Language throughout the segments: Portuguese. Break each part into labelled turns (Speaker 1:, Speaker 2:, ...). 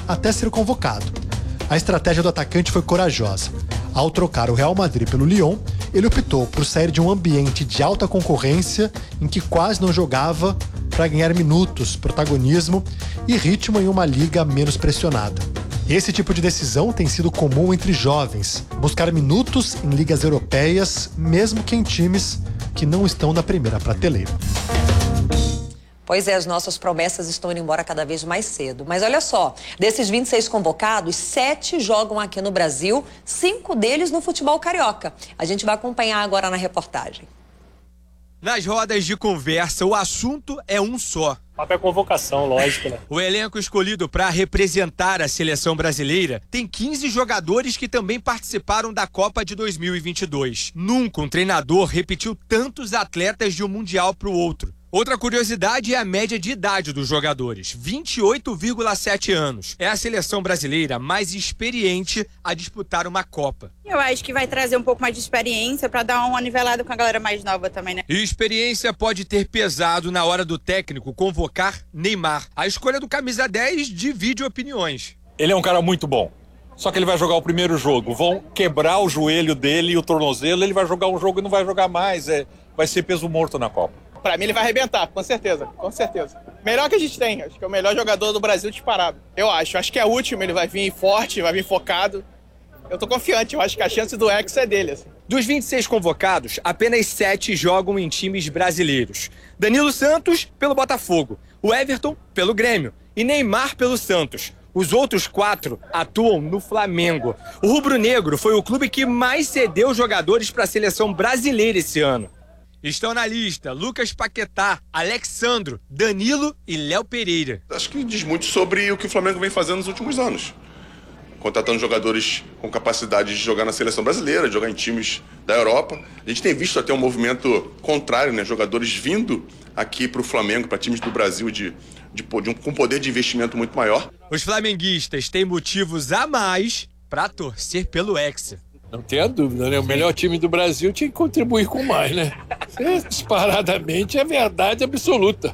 Speaker 1: até ser convocado. A estratégia do atacante foi corajosa. Ao trocar o Real Madrid pelo Lyon, ele optou por sair de um ambiente de alta concorrência em que quase não jogava para ganhar minutos, protagonismo e ritmo em uma liga menos pressionada. Esse tipo de decisão tem sido comum entre jovens, buscar minutos em ligas europeias, mesmo que em times que não estão na primeira prateleira.
Speaker 2: Pois é, as nossas promessas estão indo embora cada vez mais cedo. Mas olha só, desses 26 convocados, 7 jogam aqui no Brasil, 5 deles no futebol carioca. A gente vai acompanhar agora na reportagem.
Speaker 3: Nas rodas de conversa, o assunto é um só.
Speaker 4: É convocação, lógico, né?
Speaker 3: O elenco escolhido para representar a seleção brasileira tem 15 jogadores que também participaram da Copa de 2022. Nunca um treinador repetiu tantos atletas de um mundial para o outro. Outra curiosidade é a média de idade dos jogadores, 28,7 anos. É a seleção brasileira mais experiente a disputar uma Copa.
Speaker 5: Eu acho que vai trazer um pouco mais de experiência para dar uma nivelada com a galera mais nova também, né?
Speaker 3: E experiência pode ter pesado na hora do técnico convocar Neymar. A escolha do camisa 10 divide opiniões.
Speaker 6: Ele é um cara muito bom. Só que ele vai jogar o primeiro jogo. Vão quebrar o joelho dele e o tornozelo. Ele vai jogar um jogo e não vai jogar mais. Vai ser peso morto na Copa.
Speaker 7: Pra mim ele vai arrebentar, com certeza, com certeza. Melhor que a gente tem, acho que é o melhor jogador do Brasil disparado. Eu acho que é o último, ele vai vir forte, vai vir focado. Eu tô confiante, eu acho que a chance do Hexa é dele. Assim.
Speaker 3: Dos 26 convocados, apenas 7 jogam em times brasileiros. Danilo Santos, pelo Botafogo, o Everton, pelo Grêmio e Neymar, pelo Santos. Os outros 4 atuam no Flamengo. O rubro-negro foi o clube que mais cedeu jogadores para a seleção brasileira esse ano. Estão na lista Lucas Paquetá, Alexandro, Danilo e Léo Pereira.
Speaker 8: Acho que diz muito sobre o que o Flamengo vem fazendo nos últimos anos. Contratando jogadores com capacidade de jogar na seleção brasileira, de jogar em times da Europa. A gente tem visto até um movimento contrário, né? Jogadores vindo aqui para o Flamengo, para times do Brasil com poder de investimento muito maior.
Speaker 3: Os flamenguistas têm motivos a mais para torcer pelo Hexa.
Speaker 9: Não tenha dúvida, né? O melhor time do Brasil tinha que contribuir com mais, né? Disparadamente é verdade absoluta.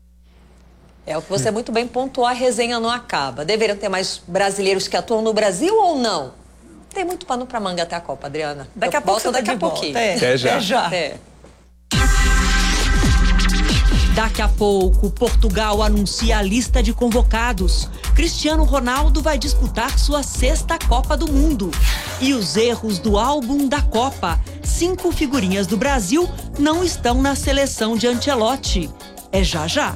Speaker 2: É o que você muito bem pontuou, a resenha não acaba. Deveriam ter mais brasileiros que atuam no Brasil ou não? Tem muito pano pra manga até a Copa, Adriana.
Speaker 10: Daqui a pouco,
Speaker 2: daqui a pouquinho.
Speaker 10: Até já.
Speaker 11: Daqui a pouco, Portugal anuncia a lista de convocados. Cristiano Ronaldo vai disputar sua 6ª Copa do Mundo. E os erros do álbum da Copa. 5 figurinhas do Brasil não estão na seleção de Ancelotti. É já já.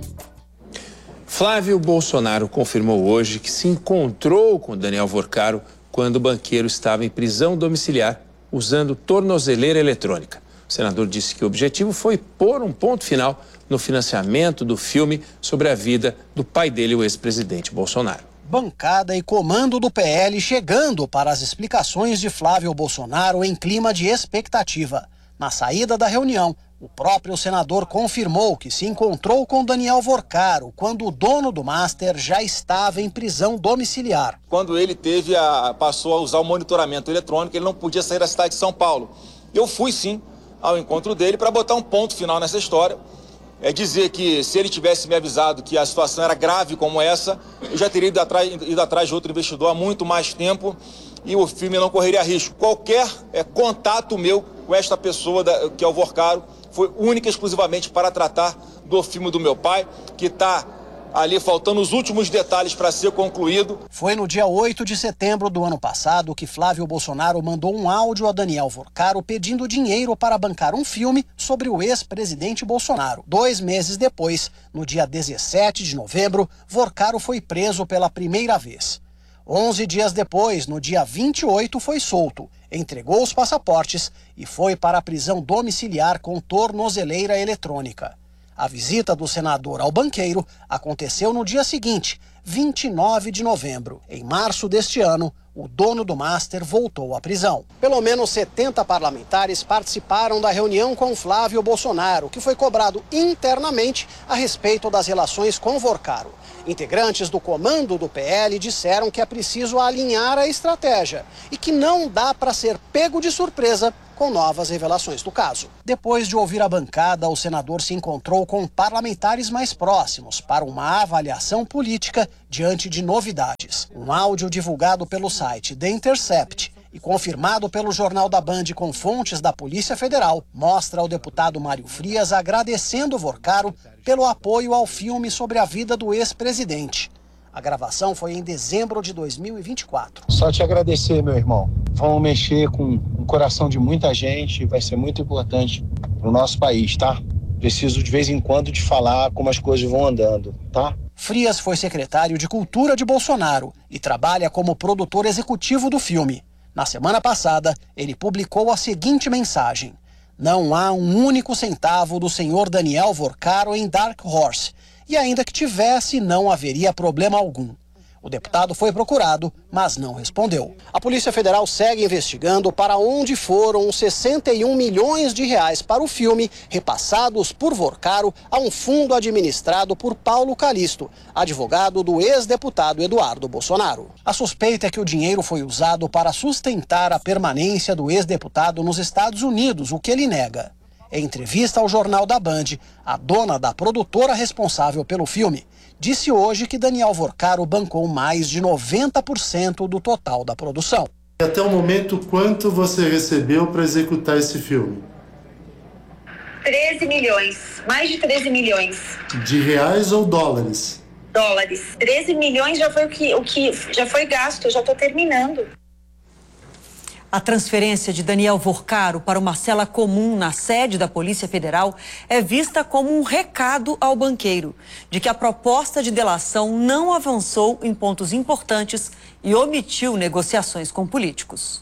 Speaker 12: Flávio Bolsonaro confirmou hoje que se encontrou com Daniel Vorcaro quando o banqueiro estava em prisão domiciliar usando tornozeleira eletrônica. O senador disse que o objetivo foi pôr um ponto final no financiamento do filme sobre a vida do pai dele, o ex-presidente Bolsonaro.
Speaker 13: Bancada e comando do PL chegando para as explicações de Flávio Bolsonaro em clima de expectativa. Na saída da reunião, o próprio senador confirmou que se encontrou com Daniel Vorcaro quando o dono do Master já estava em prisão domiciliar.
Speaker 14: Quando ele passou a usar o monitoramento eletrônico, ele não podia sair da cidade de São Paulo. Eu fui sim ao encontro dele para botar um ponto final nessa história. É dizer que se ele tivesse me avisado que a situação era grave como essa, eu já teria ido atrás de outro investidor há muito mais tempo e o filme não correria risco. Qualquer contato meu com esta pessoa, que é o Vorcaro, foi única e exclusivamente para tratar do filme do meu pai, que está ali faltando os últimos detalhes para ser concluído.
Speaker 13: Foi no dia 8 de setembro do ano passado que Flávio Bolsonaro mandou um áudio a Daniel Vorcaro pedindo dinheiro para bancar um filme sobre o ex-presidente Bolsonaro. 2 meses depois, no dia 17 de novembro, Vorcaro foi preso pela primeira vez. 11 dias depois, no dia 28, foi solto, entregou os passaportes e foi para a prisão domiciliar com tornozeleira eletrônica. A visita do senador ao banqueiro aconteceu no dia seguinte, 29 de novembro. Em março deste ano, o dono do Master voltou à prisão. Pelo menos 70 parlamentares participaram da reunião com Flávio Bolsonaro, que foi cobrado internamente a respeito das relações com Vorcaro. Integrantes do comando do PL disseram que é preciso alinhar a estratégia e que não dá para ser pego de surpresa com novas revelações do caso. Depois de ouvir a bancada, o senador se encontrou com parlamentares mais próximos para uma avaliação política diante de novidades. Um áudio divulgado pelo site The Intercept e confirmado pelo Jornal da Band com fontes da Polícia Federal, mostra o deputado Mário Frias agradecendo Vorcaro pelo apoio ao filme sobre a vida do ex-presidente. A gravação foi em dezembro de 2024.
Speaker 10: Só te agradecer, meu irmão. Vamos mexer com o coração de muita gente, vai ser muito importante para o nosso país, tá? Preciso de vez em quando de falar como as coisas vão andando, tá?
Speaker 13: Frias foi secretário de Cultura de Bolsonaro e trabalha como produtor executivo do filme. Na semana passada, ele publicou a seguinte mensagem: não há um único centavo do senhor Daniel Vorcaro em Dark Horse, e ainda que tivesse, não haveria problema algum. O deputado foi procurado, mas não respondeu. A Polícia Federal segue investigando para onde foram os 61 milhões de reais para o filme repassados por Vorcaro a um fundo administrado por Paulo Calixto, advogado do ex-deputado Eduardo Bolsonaro. A suspeita é que o dinheiro foi usado para sustentar a permanência do ex-deputado nos Estados Unidos, o que ele nega. Em entrevista ao Jornal da Band, a dona da produtora responsável pelo filme disse hoje que Daniel Vorcaro bancou mais de 90% do total da produção.
Speaker 15: Até o momento, quanto você recebeu para executar esse filme?
Speaker 16: 13 milhões, mais de 13 milhões.
Speaker 15: De reais ou dólares?
Speaker 16: Dólares. 13 milhões já foi o que já foi gasto, eu já estou terminando.
Speaker 11: A transferência de Daniel Vorcaro para uma cela comum na sede da Polícia Federal é vista como um recado ao banqueiro de que a proposta de delação não avançou em pontos importantes e omitiu negociações com políticos.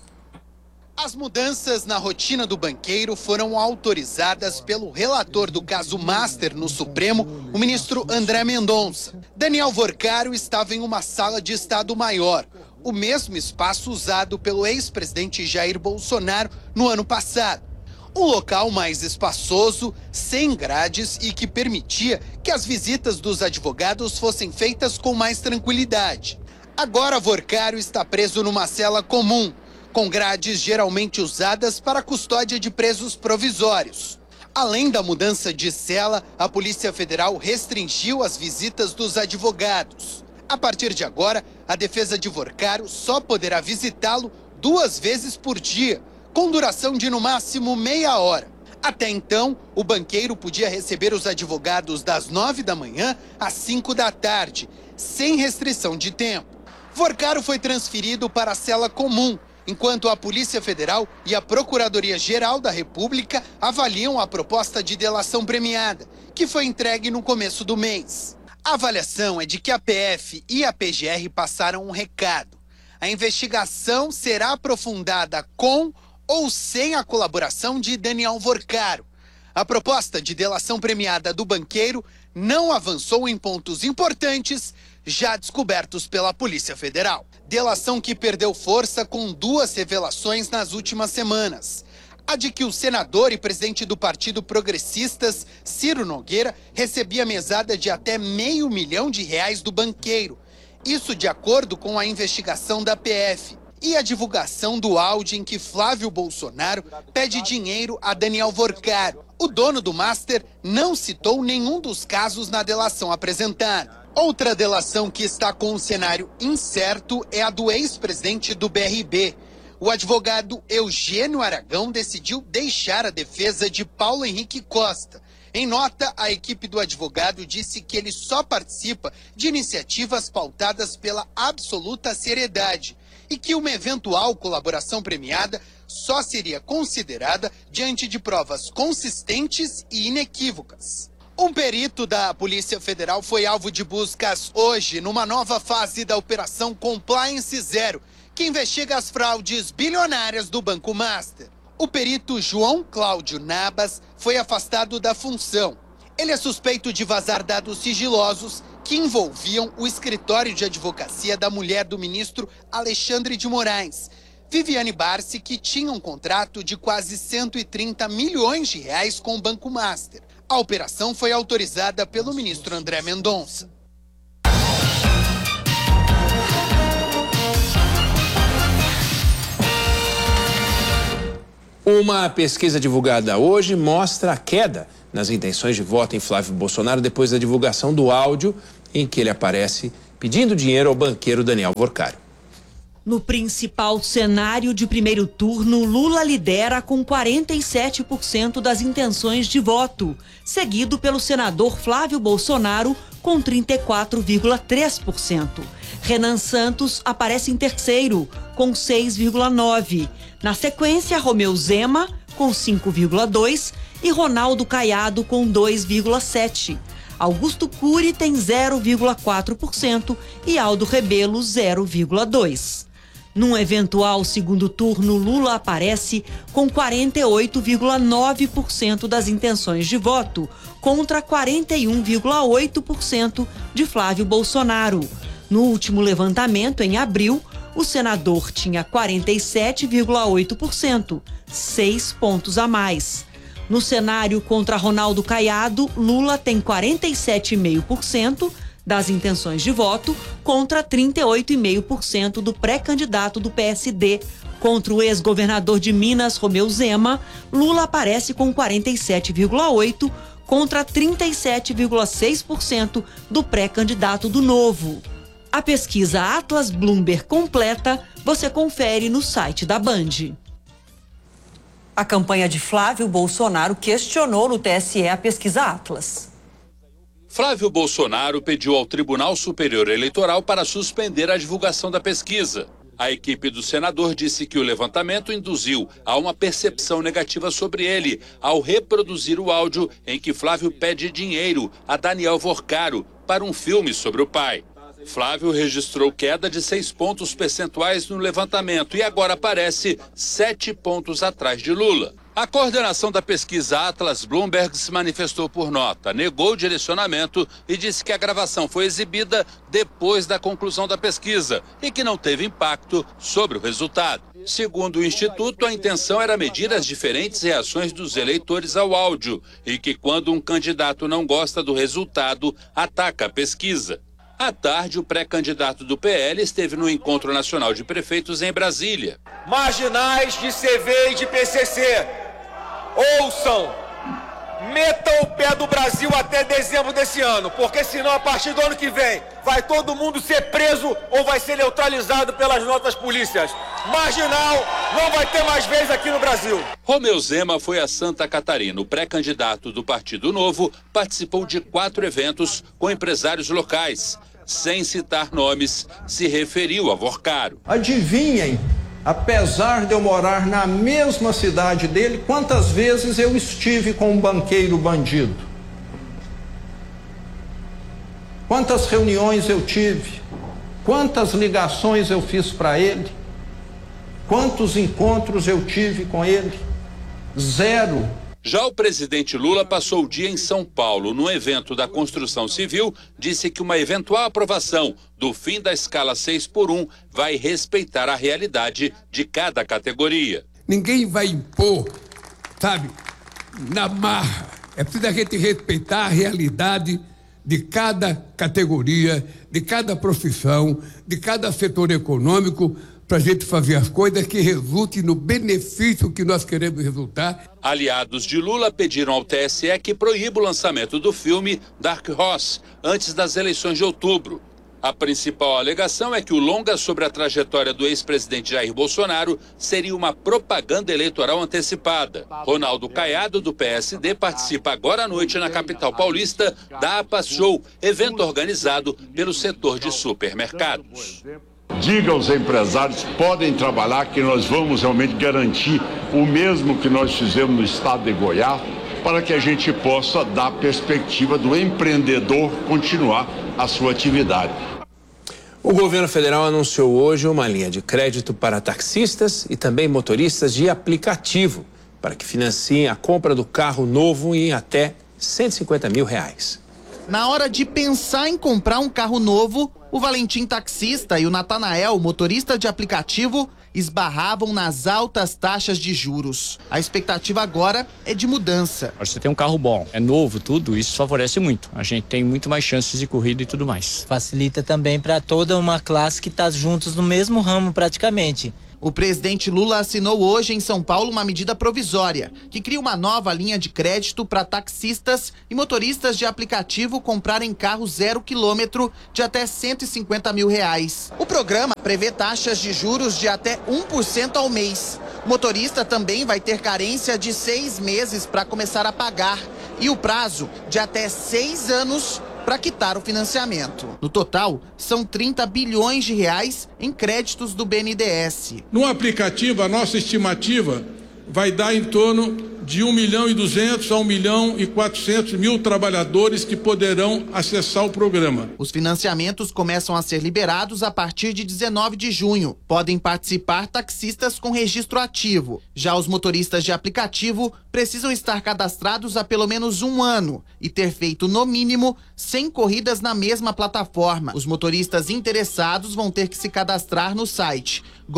Speaker 17: As mudanças na rotina do banqueiro foram autorizadas pelo relator do caso Master no Supremo, o ministro André Mendonça. Daniel Vorcaro estava em uma sala de Estado Maior, o mesmo espaço usado pelo ex-presidente Jair Bolsonaro no ano passado. Um local mais espaçoso, sem grades e que permitia que as visitas dos advogados fossem feitas com mais tranquilidade. Agora Vorcaro está preso numa cela comum, com grades geralmente usadas para a custódia de presos provisórios. Além da mudança de cela, a Polícia Federal restringiu as visitas dos advogados. A partir de agora, a defesa de Vorcaro só poderá visitá-lo 2 vezes por dia, com duração de no máximo meia hora. Até então, o banqueiro podia receber os advogados das 9 da manhã às 5 da tarde, sem restrição de tempo. Vorcaro foi transferido para a cela comum, enquanto a Polícia Federal e a Procuradoria-Geral da República avaliam a proposta de delação premiada, que foi entregue no começo do mês. A avaliação é de que a PF e a PGR passaram um recado. A investigação será aprofundada com ou sem a colaboração de Daniel Vorcaro. A proposta de delação premiada do banqueiro não avançou em pontos importantes já descobertos pela Polícia Federal. Delação que perdeu força com 2 revelações nas últimas semanas. A de que o senador e presidente do Partido Progressistas, Ciro Nogueira, recebia mesada de até R$500 mil do banqueiro. Isso de acordo com a investigação da PF. E a divulgação do áudio em que Flávio Bolsonaro pede dinheiro a Daniel Vorcaro. O dono do Master não citou nenhum dos casos na delação apresentada. Outra delação que está com um cenário incerto é a do ex-presidente do BRB. O advogado Eugênio Aragão decidiu deixar a defesa de Paulo Henrique Costa. Em nota, a equipe do advogado disse que ele só participa de iniciativas pautadas pela absoluta seriedade e que uma eventual colaboração premiada só seria considerada diante de provas consistentes e inequívocas. Um perito da Polícia Federal foi alvo de buscas hoje numa nova fase da Operação Compliance Zero, que investiga as fraudes bilionárias do Banco Master. O perito João Cláudio Nabas foi afastado da função. Ele é suspeito de vazar dados sigilosos que envolviam o escritório de advocacia da mulher do ministro Alexandre de Moraes, Viviane Barsi, que tinha um contrato de quase R$130 milhões com o Banco Master. A operação foi autorizada pelo ministro André Mendonça.
Speaker 12: Uma pesquisa divulgada hoje mostra a queda nas intenções de voto em Flávio Bolsonaro depois da divulgação do áudio em que ele aparece pedindo dinheiro ao banqueiro Daniel Vorcário.
Speaker 11: No principal cenário de primeiro turno, Lula lidera com 47% das intenções de voto, seguido pelo senador Flávio Bolsonaro com 34,3%. Renan Santos aparece em terceiro, com 6,9%. Na sequência, Romeu Zema, com 5,2% e Ronaldo Caiado, com 2,7%. Augusto Cury tem 0,4% e Aldo Rebelo 0,2%. Num eventual segundo turno, Lula aparece com 48,9% das intenções de voto, contra 41,8% de Flávio Bolsonaro. No último levantamento, em abril, o senador tinha 47,8%, 6 pontos a mais. No cenário contra Ronaldo Caiado, Lula tem 47,5% das intenções de voto contra 38,5% do pré-candidato do PSD. Contra o ex-governador de Minas, Romeu Zema, Lula aparece com 47,8% contra 37,6% do pré-candidato do Novo. A pesquisa Atlas Bloomberg completa você confere no site da Band. A campanha de Flávio Bolsonaro questionou no TSE a pesquisa Atlas.
Speaker 18: Flávio Bolsonaro pediu ao Tribunal Superior Eleitoral para suspender a divulgação da pesquisa. A equipe do senador disse que o levantamento induziu a uma percepção negativa sobre ele ao reproduzir o áudio em que Flávio pede dinheiro a Daniel Vorcário para um filme sobre o pai. Flávio registrou queda de 6 pontos percentuais no levantamento e agora aparece 7 pontos atrás de Lula. A coordenação da pesquisa Atlas Bloomberg se manifestou por nota, negou o direcionamento e disse que a gravação foi exibida depois da conclusão da pesquisa e que não teve impacto sobre o resultado. Segundo o Instituto, a intenção era medir as diferentes reações dos eleitores ao áudio e que quando um candidato não gosta do resultado, ataca a pesquisa. À tarde, o pré-candidato do PL esteve no Encontro Nacional de Prefeitos em Brasília.
Speaker 19: Marginais de CV e de PCC, ouçam, metam o pé do Brasil até dezembro desse ano, porque senão a partir do ano que vem vai todo mundo ser preso ou vai ser neutralizado pelas nossas polícias. Marginal não vai ter mais vez aqui no Brasil.
Speaker 18: Romeu Zema foi a Santa Catarina. O pré-candidato do Partido Novo participou de 4 eventos com empresários locais. Sem citar nomes, se referiu a Vorcário.
Speaker 20: Adivinhem, apesar de eu morar na mesma cidade dele, quantas vezes eu estive com um banqueiro bandido? Quantas reuniões eu tive? Quantas ligações eu fiz para ele? Quantos encontros eu tive com ele? 0.
Speaker 18: Já o presidente Lula passou o dia em São Paulo. No evento da construção civil, disse que uma eventual aprovação do fim da escala 6x1 vai respeitar a realidade de cada categoria.
Speaker 21: Ninguém vai impor, sabe, na marra. É preciso a gente respeitar a realidade de cada categoria, de cada profissão, de cada setor econômico, para a gente fazer as coisas que resultem no benefício que nós queremos resultar.
Speaker 18: Aliados de Lula pediram ao TSE que proíba o lançamento do filme Dark Horse antes das eleições de outubro. A principal alegação é que o longa sobre a trajetória do ex-presidente Jair Bolsonaro seria uma propaganda eleitoral antecipada. Ronaldo Caiado, do PSD, participa agora à noite na capital paulista da APA Show, evento organizado pelo setor de supermercados.
Speaker 22: Diga aos empresários que podem trabalhar, que nós vamos realmente garantir o mesmo que nós fizemos no estado de Goiás, para que a gente possa dar perspectiva do empreendedor continuar a sua atividade.
Speaker 12: O governo federal anunciou hoje uma linha de crédito para taxistas e também motoristas de aplicativo, para que financiem a compra do carro novo em até R$150 mil.
Speaker 23: Na hora de pensar em comprar um carro novo, o Valentim taxista e o Natanael, motorista de aplicativo, esbarravam nas altas taxas de juros. A expectativa agora é de mudança.
Speaker 24: Você tem um carro bom, é novo, tudo, isso favorece muito. A gente tem muito mais chances de corrida e tudo mais.
Speaker 25: Facilita também para toda uma classe que está juntos no mesmo ramo praticamente.
Speaker 23: O presidente Lula assinou hoje em São Paulo uma medida provisória que cria uma nova linha de crédito para taxistas e motoristas de aplicativo comprarem carro 0 quilômetro de até R$150 mil. O programa prevê taxas de juros de até 1% ao mês. O motorista também vai ter carência de 6 meses para começar a pagar e o prazo de até 6 anos para quitar o financiamento. No total, são 30 bilhões de reais em créditos do BNDES.
Speaker 1: No aplicativo, a nossa estimativa vai dar em torno de 1.200.000 a 1.400.000 trabalhadores que poderão acessar o programa.
Speaker 23: Os financiamentos começam a ser liberados a partir de 19 de junho. Podem participar taxistas com registro ativo. Já os motoristas de aplicativo precisam estar cadastrados há pelo menos 1 ano e ter feito, no mínimo, 100 corridas na mesma plataforma. Os motoristas interessados vão ter que se cadastrar no site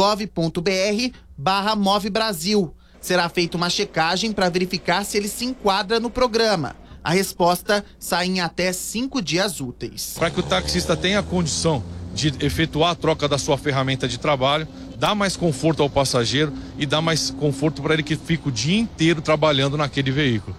Speaker 23: gov.br/movebrasil. Será feita uma checagem para verificar se ele se enquadra no programa. A resposta sai em até 5 dias úteis.
Speaker 4: Para que o taxista tenha a condição de efetuar a troca da sua ferramenta de trabalho, dá mais conforto ao passageiro e dá mais conforto para ele que fica o dia inteiro trabalhando naquele veículo.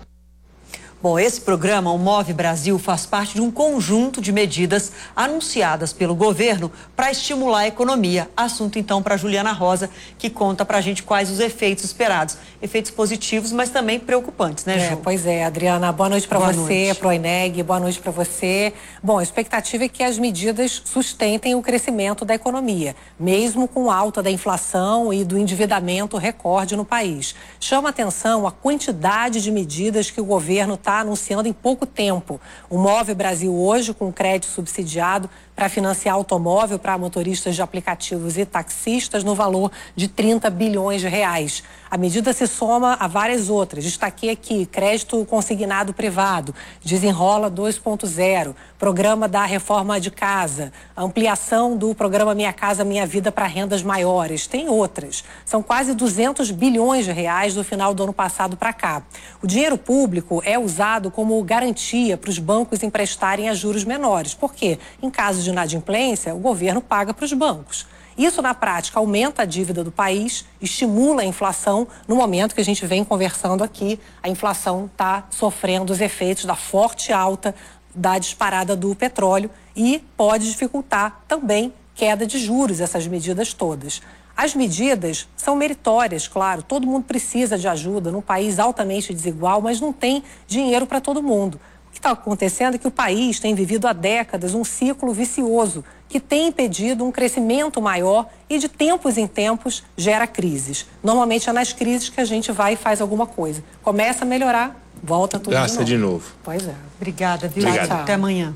Speaker 11: Bom, esse programa, o Move Brasil, faz parte de um conjunto de medidas anunciadas pelo governo para estimular a economia. Assunto, então, para Juliana Rosa, que conta para a gente quais os efeitos esperados. Efeitos positivos, mas também preocupantes, né, Ju?
Speaker 5: Pois é, Adriana. Boa noite para você, para o INEG. Boa noite para você. Bom, a expectativa é que as medidas sustentem o crescimento da economia, mesmo com alta da inflação e do endividamento recorde no país. Chama atenção a quantidade de medidas que o governo está anunciando em pouco tempo. O Move Brasil hoje, com crédito subsidiado para financiar automóvel para motoristas de aplicativos e taxistas no valor de 30 bilhões de reais. A medida se soma a várias outras. Destaquei aqui, crédito consignado privado, Desenrola 2.0, programa da reforma de casa, ampliação do programa Minha Casa Minha Vida para rendas maiores. Tem outras. São quase 200 bilhões de reais do final do ano passado para cá. O dinheiro público é usado como garantia para os bancos emprestarem a juros menores. Por quê? Em caso de inadimplência, o governo paga para os bancos. Isso, na prática, aumenta a dívida do país, estimula a inflação. No momento que a gente vem conversando aqui, a inflação está sofrendo os efeitos da forte alta da disparada do petróleo e pode dificultar também queda de juros, essas medidas todas. As medidas são meritórias, claro, todo mundo precisa de ajuda num país altamente desigual, mas não tem dinheiro para todo mundo. O que está acontecendo é que o país tem vivido há décadas um ciclo vicioso que tem impedido um crescimento maior e de tempos em tempos gera crises. Normalmente é nas crises que a gente vai e faz alguma coisa. Começa a melhorar, volta tudo
Speaker 12: Gasta de novo.
Speaker 5: Pois é.
Speaker 11: Obrigada, viu?
Speaker 12: Obrigado.
Speaker 11: Até amanhã.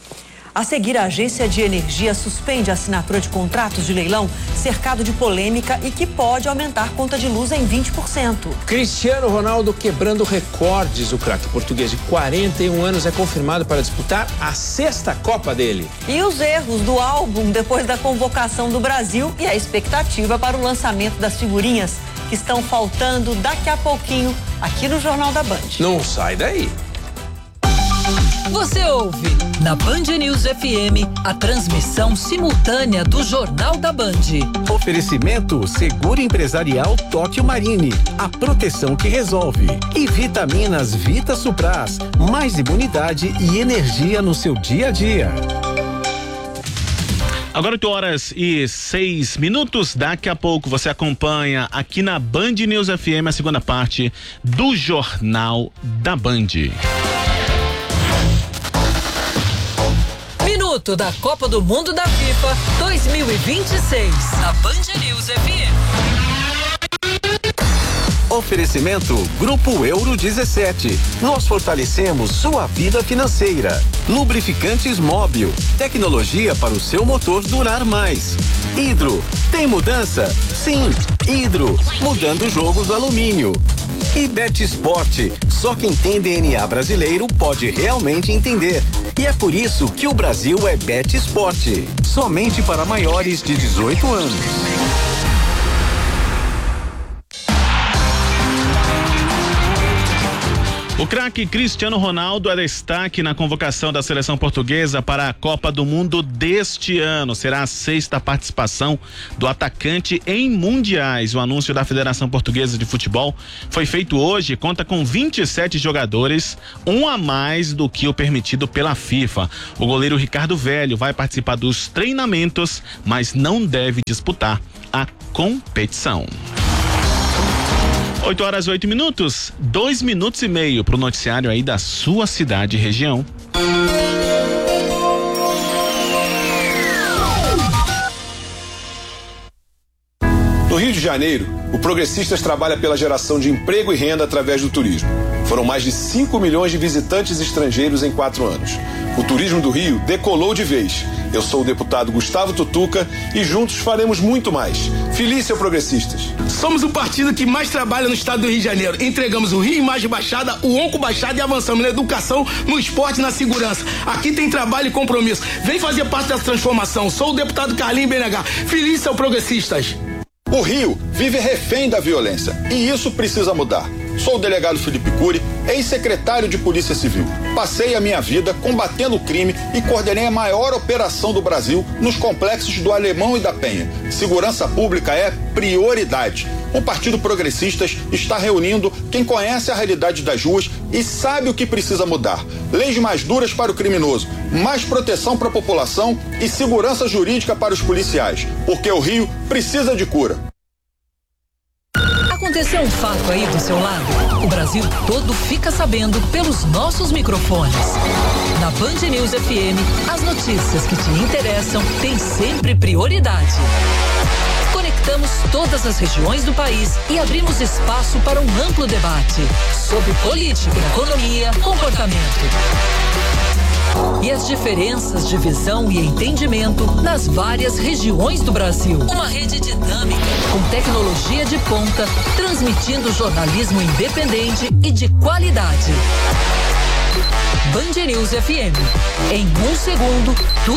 Speaker 11: A seguir, a Agência de Energia suspende a assinatura de contratos de leilão cercado de polêmica e que pode aumentar conta de luz em 20%.
Speaker 12: Cristiano Ronaldo quebrando recordes. O craque português de 41 anos é confirmado para disputar a 6ª Copa dele.
Speaker 11: E os erros do álbum depois da convocação do Brasil e a expectativa para o lançamento das figurinhas que estão faltando daqui a pouquinho aqui no Jornal da Band.
Speaker 12: Não sai daí.
Speaker 6: Você ouve na Band News FM a transmissão simultânea do Jornal da Band.
Speaker 25: Oferecimento Seguro Empresarial Tóquio Marine, a proteção que resolve. E vitaminas Vita Supras, mais imunidade e energia no seu dia a dia.
Speaker 26: Agora 8h06. Daqui a pouco você acompanha aqui na Band News FM a segunda parte do Jornal da Band.
Speaker 6: Minuto da Copa do Mundo da FIFA 2026. Na Band News FM.
Speaker 25: Oferecimento Grupo Euro 17. Nós fortalecemos sua vida financeira. Lubrificantes Móbil. Tecnologia para o seu motor durar mais. Hidro. Tem mudança? Sim. Hidro. Mudando jogos do alumínio. E Betsport. Só quem tem DNA brasileiro pode realmente entender. E é por isso que o Brasil é Betsport. Somente para maiores de 18 anos.
Speaker 26: O craque Cristiano Ronaldo é destaque na convocação da seleção portuguesa para a Copa do Mundo deste ano. Será a 6ª participação do atacante em mundiais. O anúncio da Federação Portuguesa de Futebol foi feito hoje, conta com 27 jogadores, um a mais do que o permitido pela FIFA. O goleiro Ricardo Velho vai participar dos treinamentos, mas não deve disputar a competição. 8h08, 2 minutos e meio para o noticiário aí da sua cidade e região.
Speaker 2: No Rio de Janeiro, o Progressistas trabalha pela geração de emprego e renda através do turismo. Foram mais de 5 milhões de visitantes estrangeiros em 4 anos. O turismo do Rio decolou de vez. Eu sou o deputado Gustavo Tutuca e juntos faremos muito mais. Feliz, seu Progressistas.
Speaker 3: Somos o partido que mais trabalha no estado do Rio de Janeiro. Entregamos o Rio Imagem Baixada, o Onco Baixada e avançamos na educação, no esporte e na segurança. Aqui tem trabalho e compromisso. Vem fazer parte dessa transformação. Sou o deputado Carlinhos BNH. Feliz, seu Progressistas.
Speaker 7: O Rio vive refém da violência e isso precisa mudar. Sou o delegado Felipe Cury, ex-secretário de Polícia Civil. Passei a minha vida combatendo o crime e coordenei a maior operação do Brasil nos complexos do Alemão e da Penha. Segurança pública é prioridade. O Partido Progressistas está reunindo quem conhece a realidade das ruas e sabe o que precisa mudar. Leis mais duras para o criminoso, mais proteção para a população e segurança jurídica para os policiais. Porque o Rio precisa de cura.
Speaker 6: Aconteceu um fato aí do seu lado? O Brasil todo fica sabendo pelos nossos microfones. Na Band News FM, as notícias que te interessam têm sempre prioridade. Conectamos todas as regiões do país e abrimos espaço para um amplo debate sobre política, economia, comportamento. E as diferenças de visão e entendimento nas várias regiões do Brasil. Uma rede dinâmica, com tecnologia de ponta, transmitindo jornalismo independente e de qualidade. Band News FM. Em 1 segundo,